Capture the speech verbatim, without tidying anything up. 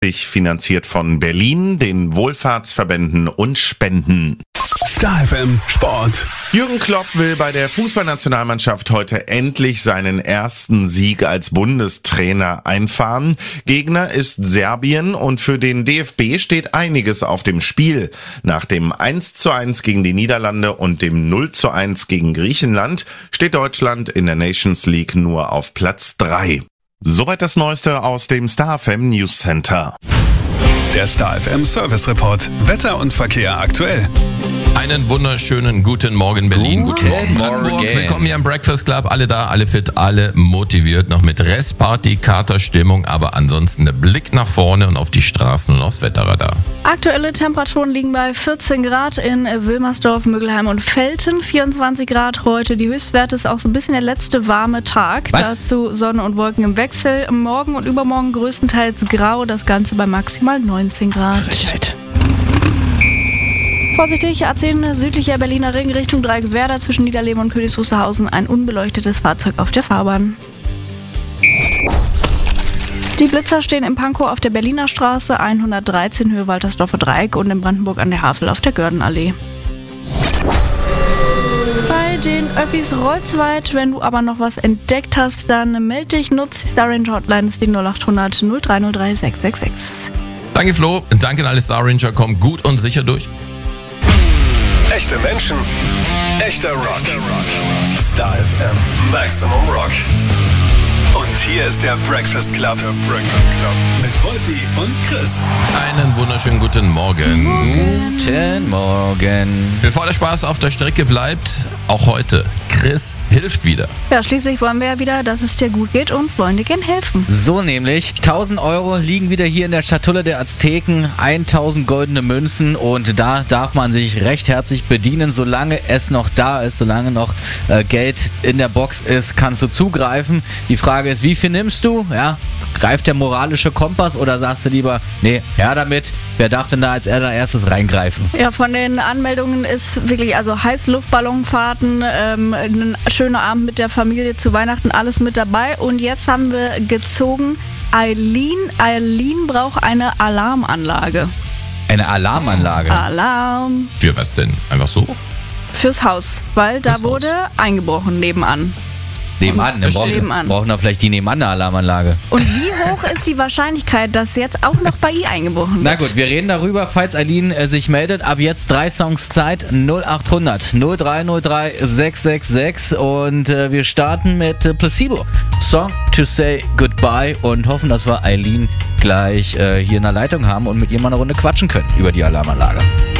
Finanziert von Berlin, den Wohlfahrtsverbänden und Spenden. Star F M Sport. Jürgen Klopp will bei der Fußballnationalmannschaft heute endlich seinen ersten Sieg als Bundestrainer einfahren. Gegner ist Serbien und für den D F B steht einiges auf dem Spiel. Nach dem eins zu eins gegen die Niederlande und dem null zu eins gegen Griechenland steht Deutschland in der Nations League nur auf Platz drei. Soweit das Neueste aus dem Star F M News Center. Der Star F M Service Report. Wetter und Verkehr aktuell. Einen wunderschönen guten Morgen Berlin, guten, guten Morgen Hamburg. Willkommen hier am Breakfast Club. Alle da, alle fit, alle motiviert. Noch mit Restparty, Katerstimmung, aber ansonsten der Blick nach vorne und auf die Straßen und aufs Wetterradar. Aktuelle Temperaturen liegen bei vierzehn Grad in Wilmersdorf, Mögelheim und Velten. vierundzwanzig Grad heute. Die Höchstwerte ist auch so ein bisschen der letzte warme Tag. Was? Dazu Sonne und Wolken im Wechsel. Morgen und übermorgen größtenteils grau. Das Ganze bei maximal neunzehn Grad. Frechheit. Vorsichtig, A zehn südlicher Berliner Ring Richtung Dreieckwerder zwischen Niederleben und Königs Wusterhausen ein unbeleuchtetes Fahrzeug auf der Fahrbahn. Die Blitzer stehen in Pankow auf der Berliner Straße, hundertdreizehn Höhe Waltersdorfer Dreieck und in Brandenburg an der Havel auf der Gördenallee. Bei den Öffis rollt's weit, wenn du aber noch was entdeckt hast, dann meld dich, nutz die Star Ranger Hotline, ist die null acht hundert null drei null drei sechs sechs sechs. Danke Flo, danke an alle Star Ranger, kommt gut und sicher durch. Echte Menschen, echter Rock. Star F M Maximum Rock. Und hier ist der Breakfast Club. Der Breakfast Club. Mit Wolfi und Chris. Einen wunderschönen guten Morgen. Morgen. Guten Morgen. Bevor der Spaß auf der Strecke bleibt, auch heute, Chris hilft wieder. Ja, schließlich wollen wir ja wieder, dass es dir gut geht und wollen dir gern helfen. So nämlich, tausend Euro liegen wieder hier in der Schatulle der Azteken, tausend goldene Münzen und da darf man sich recht herzlich bedienen, solange es noch da ist, solange noch äh, Geld in der Box ist, kannst du zugreifen. Die Frage ist, wie viel nimmst du? Ja, greift der moralische Kompass oder sagst du lieber, nee, her damit, wer darf denn da als erstes reingreifen? Ja, von den Anmeldungen ist wirklich, also Heißluftballonfahrten, ähm, ein schöner Abend mit der Familie zu Weihnachten, alles mit dabei. Und jetzt haben wir gezogen, Eileen, Eileen braucht eine Alarmanlage. Eine Alarmanlage? Alarm. Für was denn? Einfach so? Fürs Haus, weil da Fürs wurde Haus. eingebrochen nebenan. Nebenan, dann brauchen, nebenan. brauchen wir vielleicht die nebenan eine Alarmanlage. Und wie hoch ist die Wahrscheinlichkeit, dass jetzt auch noch bei ihr eingebrochen wird? Na gut, wir reden darüber, falls Eileen äh, sich meldet. Ab jetzt drei Songs Zeit, null acht hundert null drei null drei sechs sechs sechs und äh, wir starten mit äh, Placebo. Song to Say Goodbye und hoffen, dass wir Eileen gleich äh, hier in der Leitung haben und mit ihr mal eine Runde quatschen können über die Alarmanlage.